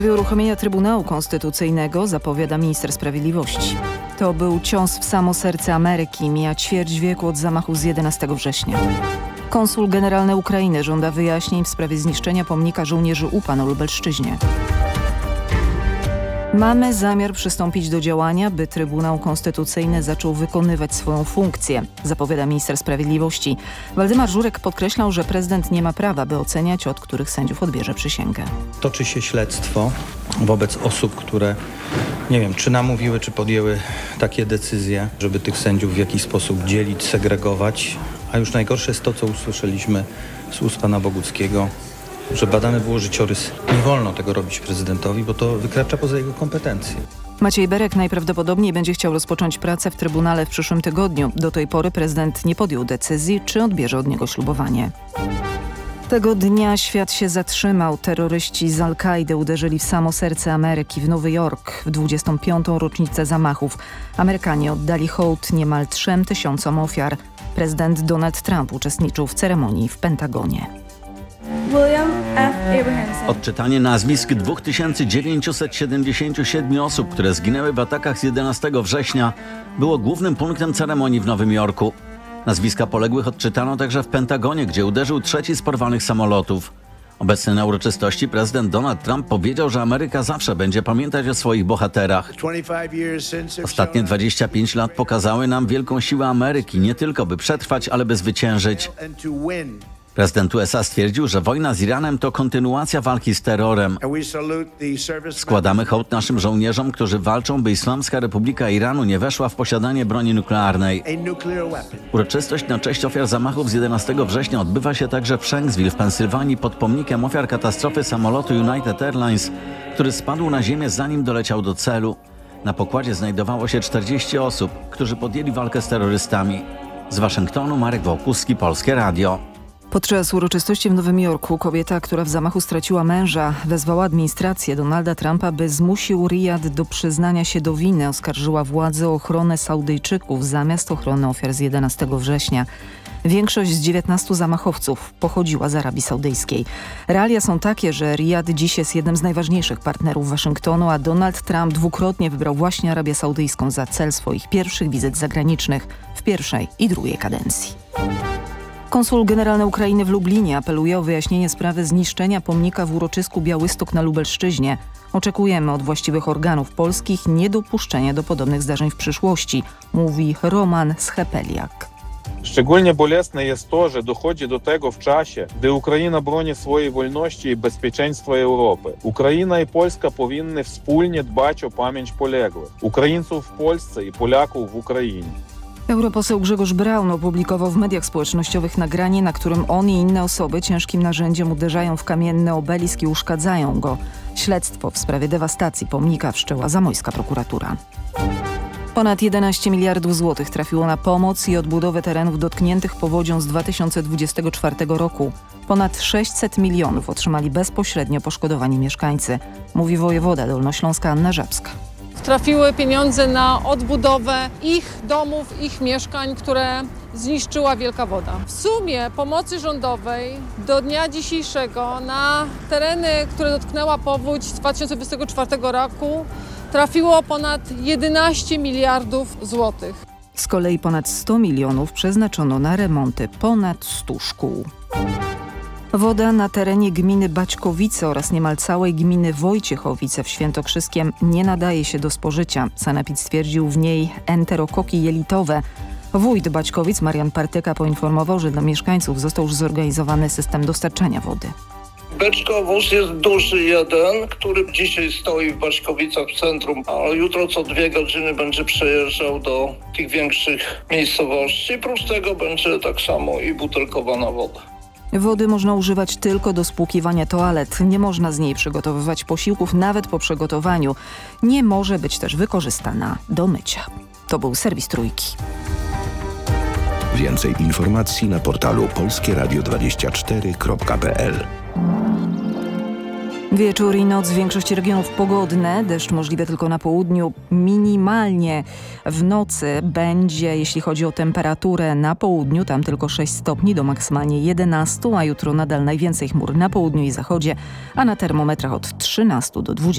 Uruchomienia Trybunału Konstytucyjnego zapowiada minister sprawiedliwości. To był cios w samo serce Ameryki. Mija ćwierć wieku od zamachu z 11 września. Konsul generalny Ukrainy żąda wyjaśnień w sprawie zniszczenia pomnika żołnierzy UPA na Lubelszczyźnie. Mamy zamiar przystąpić do działania, by Trybunał Konstytucyjny zaczął wykonywać swoją funkcję, zapowiada minister sprawiedliwości. Waldemar Żurek podkreślał, że prezydent nie ma prawa, by oceniać, od których sędziów odbierze przysięgę. Toczy się śledztwo wobec osób, które, nie wiem, czy namówiły, czy podjęły takie decyzje, żeby tych sędziów w jakiś sposób dzielić, segregować. A już najgorsze jest to, co usłyszeliśmy z ust pana Boguckiego, że badany było życiorys. Nie wolno tego robić prezydentowi, bo to wykracza poza jego kompetencje. Maciej Berek najprawdopodobniej będzie chciał rozpocząć pracę w Trybunale w przyszłym tygodniu. Do tej pory prezydent nie podjął decyzji, czy odbierze od niego ślubowanie. Tego dnia świat się zatrzymał. Terroryści z Al-Kaidy uderzyli w samo serce Ameryki, w Nowy Jork, w 25. rocznicę zamachów. Amerykanie oddali hołd niemal 3000 ofiar. Prezydent Donald Trump uczestniczył w ceremonii w Pentagonie. William F. Abrahamson. Odczytanie nazwisk 2977 osób, które zginęły w atakach z 11 września, było głównym punktem ceremonii w Nowym Jorku. Nazwiska poległych odczytano także w Pentagonie, gdzie uderzył trzeci z porwanych samolotów. Obecny na uroczystości prezydent Donald Trump powiedział, że Ameryka zawsze będzie pamiętać o swoich bohaterach. Ostatnie 25 lat pokazały nam wielką siłę Ameryki, nie tylko by przetrwać, ale by zwyciężyć. Prezydent USA stwierdził, że wojna z Iranem to kontynuacja walki z terrorem. Składamy hołd naszym żołnierzom, którzy walczą, by Islamska Republika Iranu nie weszła w posiadanie broni nuklearnej. Uroczystość na cześć ofiar zamachów z 11 września odbywa się także w Shanksville w Pensylwanii pod pomnikiem ofiar katastrofy samolotu United Airlines, który spadł na ziemię, zanim doleciał do celu. Na pokładzie znajdowało się 40 osób, którzy podjęli walkę z terrorystami. Z Waszyngtonu Marek Wołkuski, Polskie Radio. Podczas uroczystości w Nowym Jorku kobieta, która w zamachu straciła męża, wezwała administrację Donalda Trumpa, by zmusił Riyad do przyznania się do winy. Oskarżyła władze o ochronę Saudyjczyków zamiast ochrony ofiar z 11 września. Większość z 19 zamachowców pochodziła z Arabii Saudyjskiej. Realia są takie, że Riyad dziś jest jednym z najważniejszych partnerów Waszyngtonu, a Donald Trump dwukrotnie wybrał właśnie Arabię Saudyjską za cel swoich pierwszych wizyt zagranicznych w pierwszej i drugiej kadencji. Konsul generalny Ukrainy w Lublinie apeluje o wyjaśnienie sprawy zniszczenia pomnika w uroczysku Białystok na Lubelszczyźnie. Oczekujemy od właściwych organów polskich niedopuszczenia do podobnych zdarzeń w przyszłości, mówi Roman Schepeliak. Szczególnie bolesne jest to, że dochodzi do tego w czasie, gdy Ukraina broni swojej wolności i bezpieczeństwa Europy. Ukraina i Polska powinny wspólnie dbać o pamięć poległych, Ukraińców w Polsce i Polaków w Ukrainie. Europoseł Grzegorz Braun opublikował w mediach społecznościowych nagranie, na którym on i inne osoby ciężkim narzędziem uderzają w kamienny obelisk i uszkadzają go. Śledztwo w sprawie dewastacji pomnika wszczęła zamojska prokuratura. Ponad 11 miliardów złotych trafiło na pomoc i odbudowę terenów dotkniętych powodzią z 2024 roku. Ponad 600 milionów otrzymali bezpośrednio poszkodowani mieszkańcy, mówi wojewoda dolnośląska Anna Żabska. Trafiły pieniądze na odbudowę ich domów, ich mieszkań, które zniszczyła wielka woda. W sumie pomocy rządowej do dnia dzisiejszego na tereny, które dotknęła powódź z 2024 roku trafiło ponad 11 miliardów złotych. Z kolei ponad 100 milionów przeznaczono na remonty ponad 100 szkół. Woda na terenie gminy Baćkowice oraz niemal całej gminy Wojciechowice w Świętokrzyskiem nie nadaje się do spożycia. Sanepid stwierdził w niej enterokoki jelitowe. Wójt Baćkowic Marian Partyka poinformował, że dla mieszkańców został już zorganizowany system dostarczania wody. Beczkowóz jest duży jeden, który dzisiaj stoi w Baćkowicach w centrum, a jutro co 2 godziny będzie przejeżdżał do tych większych miejscowości. Prócz tego będzie tak samo i butelkowana woda. Wody można używać tylko do spłukiwania toalet. Nie można z niej przygotowywać posiłków nawet po przygotowaniu. Nie może być też wykorzystana do mycia. To był serwis Trójki. Więcej informacji na portalu polskieradio24.pl. Wieczór i noc w większości regionów pogodne. Deszcz możliwy tylko na południu. Minimalnie w nocy będzie, jeśli chodzi o temperaturę na południu, tam tylko 6 stopni do maksymalnie 11, a jutro nadal najwięcej chmur na południu i zachodzie, a na termometrach od 13 do 20.